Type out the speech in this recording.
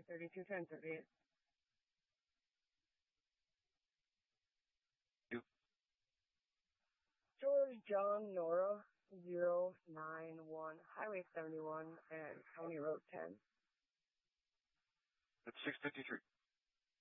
32 1038. George John Nora 091, Highway 71 and County Road 10. That's 653.